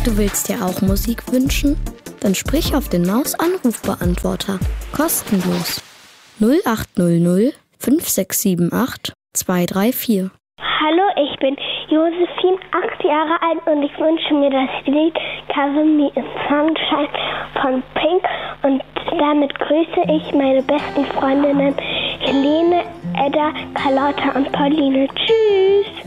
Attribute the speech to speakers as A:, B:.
A: Du willst dir auch Musik wünschen? Dann sprich auf den Maus-Anrufbeantworter. Kostenlos. 0800 5678 234.
B: Hallo, ich bin Josephine, 8 Jahre alt und ich wünsche mir das Lied Cover Me in Sunshine von Pink und damit grüße ich meine besten Freundinnen Helene, Edda, Carlotta und Pauline. Tschüss!